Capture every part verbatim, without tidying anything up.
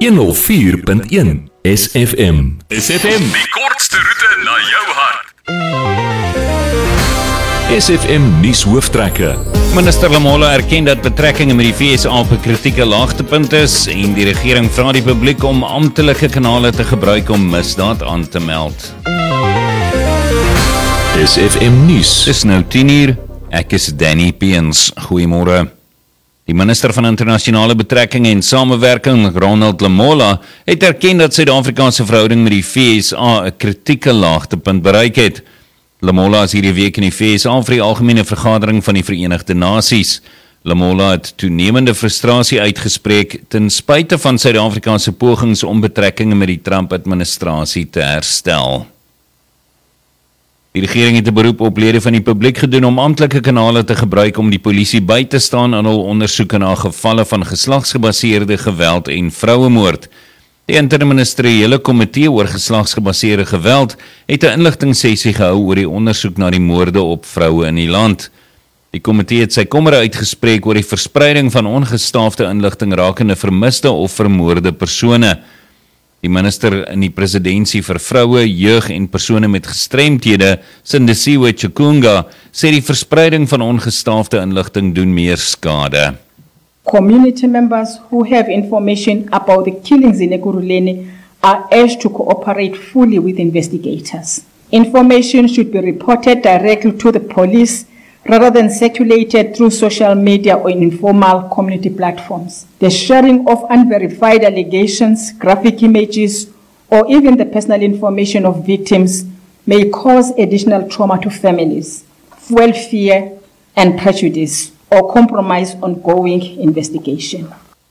honderd vier punt een S F M. S F M, die kortste roete na jou hart. S F M nuus hooftrekke. Minister Lamola erken dat betrekkinge met die V S A op 'n kritieke laagtepunt is en die regering vra die publiek om amptelike kanale te gebruik om misdaad aan te meld. S F M nuus. Dis nou tien uur, ek is Danny Peens. Goeiemôre. Die minister van internasionale betrekkinge en samewerking, Ronald Lamola, het erken dat Suid-Afrikaanse verhouding met die V S A 'n kritieke laagtepunt bereik het. Lamola is hierdie week in die V S A vir die algemene vergadering van die Verenigde Nasies. Lamola het toenemende frustrasie uitgespreek ten spyte van Suid-Afrikaanse pogings om betrekkinge met die Trump-administrasie te herstel. Die regering het 'n beroep op lede van die publiek gedoen om amptelike kanale te gebruik om die polisie by te staan aan hul ondersoeke na gevalle van geslagsgebaseerde geweld en vrouemoord. Die interministeriële komitee oor geslagsgebaseerde geweld het 'n inligtingsessie gehou oor die ondersoek na die moorde op vroue in die land. Die komitee het sy kommer uitgespreek oor die verspreiding van ongestaafde inligting rakende vermiste of vermoorde persone. Die minister in die presidentsie vir vroue, jeug en persone met gestremthede, Sindisiwe Chikunga, sê die verspreiding van ongestaafde inligting doen meer skade. Community members who have information about the killings in Ekurhuleni are urged to cooperate fully with investigators. Information should be reported directly to the police rather than circulated through social media or in informal community platforms. The sharing of unverified allegations, graphic images, or even the personal information of victims may cause additional trauma to families, fuel fear and prejudice, or compromise ongoing investigation.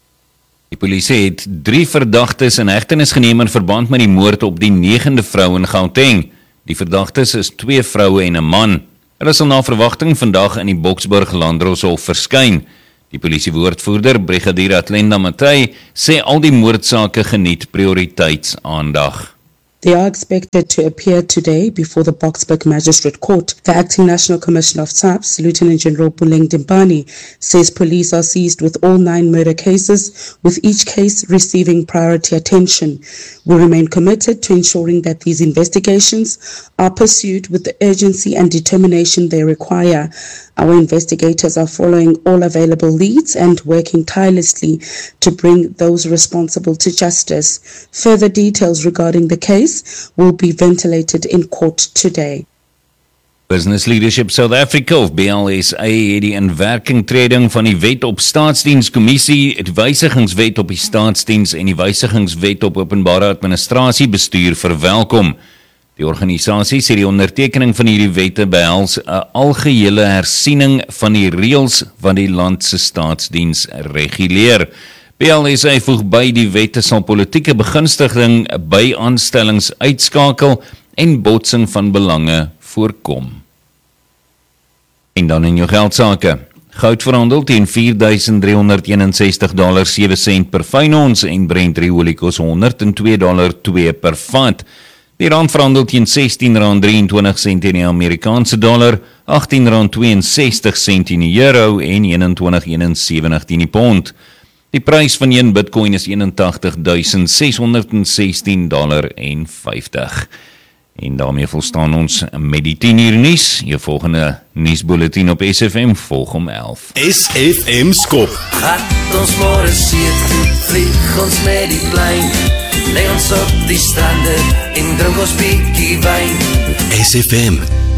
Die polisie het drie verdagtes in hegtenis geneem in verband met die moord op die negende vrou in Gauteng. Die verdagtes is twee vroue en 'n man. Hulle sal na verwagting vandag in die Boksburg Landdroshof verskyn. Die polisiewoordvoerder, Brigadier Atlenda Matthey, sê al die moordsake geniet prioriteitsaandag. They are expected to appear today before the Boksburg Magistrate Court. The Acting National Commissioner of S A P S, Lieutenant General Puleng Dimpani, says police are seized with all nine murder cases, with each case receiving priority attention. We remain committed to ensuring that these investigations are pursued with the urgency and determination they require. Our investigators are following all available leads and working tirelessly to bring those responsible to justice. Further details regarding the case will be ventilated in court today. Business Leadership South Africa of B L S A het die inwerkingtreding van die Wet op Staatsdienskommissie, die wysigingswet op die staatsdiens en die wysigingswet op openbare administrasie bestuur verwelkom. Die organisasie sê die ondertekening van hierdie wette behels 'n algehele hersiening van die reëls wat die land se staatsdiens reguleer. B L S A voeg by die wette sal politieke begunstiging by aanstellings uitskakel en botsing van belange voorkom. En dan in jou geldsake. Goud verhandel teen vier duisend driehonderd eenensestig komma sewe sent per fyn ons en Brent olie kos honderd twee komma twee per vat. Die rand verhandel teen sestien rand drieëntwintig sent in die Amerikaanse dollar, agttien rand tweeënsestig sent in die euro en eenentwintig komma eenensewentig in die pond. Die prys van een Bitcoin is eenentagtig duisend ses honderd sestien komma vyftig. En daarmee volstaan ons met die tien uur nuus. Jou volgende nuusbulletin op S F M volg om elf. S F M skop. Gat ons môre seet, vlieg ons met die plein, lê ons op die strande en drink ons bietjie wyn. S F M.